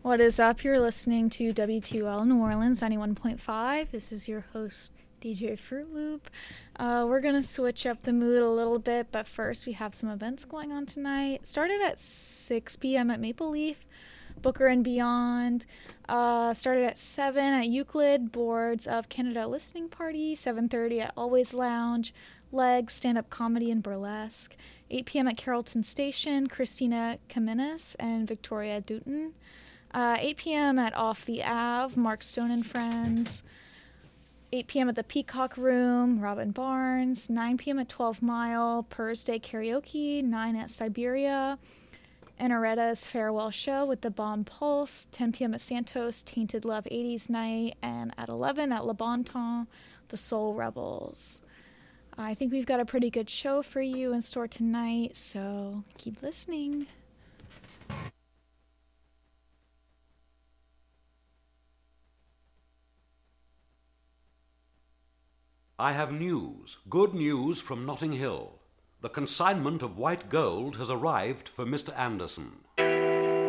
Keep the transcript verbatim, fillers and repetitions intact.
What is up? You're listening to W two L New Orleans ninety-one point five. This is your host, D J Fruit Loop. Uh, we're going to switch up the mood a little bit, but first we have some events going on tonight. Started at six p.m. at Maple Leaf, Booker and Beyond. Uh, started at seven at Euclid, Boards of Canada Listening Party. seven thirty at Always Lounge, Legs, Stand-Up Comedy and Burlesque. eight p.m. at Carrollton Station, Christina Kaminis and Victoria Dutton. Uh, eight p.m. at Off the Ave, Mark Stone and Friends. eight p.m. at the Peacock Room, Robin Barnes. nine p.m. at twelve Mile, Purrs Day Karaoke. nine at Siberia, Anaretta's Farewell Show with the Bomb Pulse. ten p.m. at Santos, Tainted Love eighties Night. And at eleven at Le Bon Temps, The Soul Rebels. I think we've got a pretty good show for you in store tonight, so keep listening. I have news, good news from Notting Hill. The consignment of white gold has arrived for Mister Anderson.